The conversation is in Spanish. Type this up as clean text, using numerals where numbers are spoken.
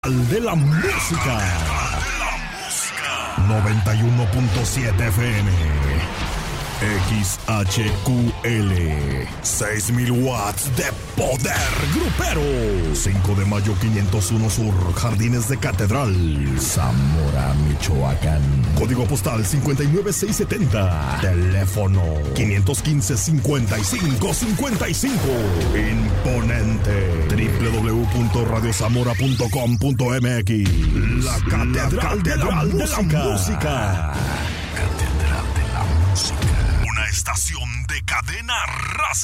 de la música. 91.7 FM. XHQL. 6,000 watts de poder grupero. 5 de mayo 501 Sur, Jardines de Catedral, Zamora, Michoacán. Código postal 59670. Teléfono 515-5555. Imponente. www.radiozamora.com.mx. La Catedral de la Música. Catedral de la Música. Una estación de Cadena Raza.